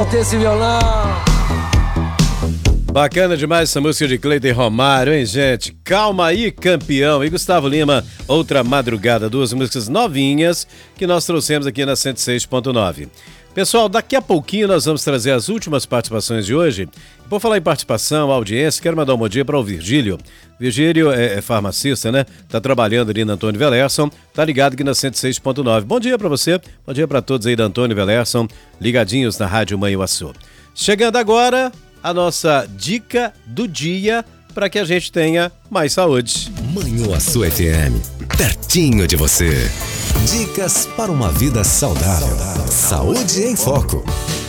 bater esse violão. Bacana demais essa música de Cleiton Romário, hein, gente? Calma aí, campeão. E Gustavo Lima, Outra Madrugada, duas músicas novinhas que nós trouxemos aqui na 106.9. Pessoal, daqui a pouquinho nós vamos trazer as últimas participações de hoje. Por falar em participação, audiência, quero mandar um bom dia para o Virgílio. Virgílio é farmacista, né? Tá trabalhando ali na Antônio Velerson, tá ligado aqui na 106.9. Bom dia para você, bom dia para todos aí da Antônio Velerson, ligadinhos na Rádio Manhuaçu. Chegando agora a nossa dica do dia para que a gente tenha mais saúde. Manhuaçu FM, pertinho de você. Dicas para uma vida saudável. Saúde em Foco.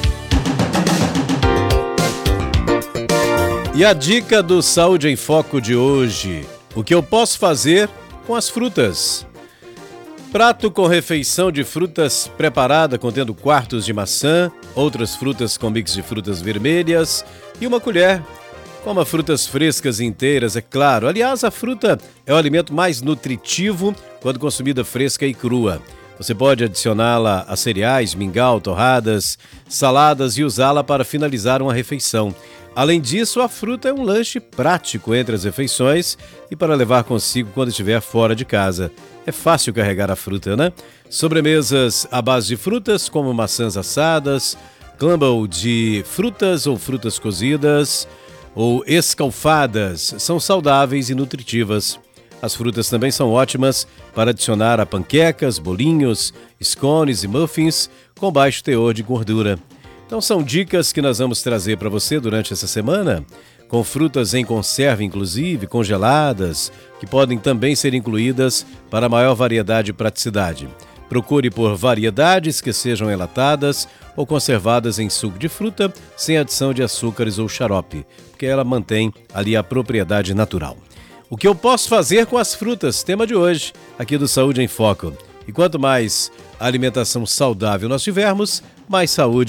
E a dica do Saúde em Foco de hoje: o que eu posso fazer com as frutas? Prato com refeição de frutas preparada contendo quartos de maçã, outras frutas com mix de frutas vermelhas e uma colher. Coma frutas frescas e inteiras, é claro. Aliás, a fruta é o alimento mais nutritivo quando consumida fresca e crua. Você pode adicioná-la a cereais, mingau, torradas, saladas e usá-la para finalizar uma refeição. Além disso, a fruta é um lanche prático entre as refeições e para levar consigo quando estiver fora de casa. É fácil carregar a fruta, né? Sobremesas à base de frutas, como maçãs assadas, crumble de frutas ou frutas cozidas ou escalfadas, são saudáveis e nutritivas. As frutas também são ótimas para adicionar a panquecas, bolinhos, scones e muffins com baixo teor de gordura. Então são dicas que nós vamos trazer para você durante essa semana, com frutas em conserva, inclusive congeladas, que podem também ser incluídas para maior variedade e praticidade. Procure por variedades que sejam enlatadas ou conservadas em suco de fruta, sem adição de açúcares ou xarope, porque ela mantém ali a propriedade natural. O que eu posso fazer com as frutas? Tema de hoje, aqui do Saúde em Foco. E quanto mais alimentação saudável nós tivermos, mais saúde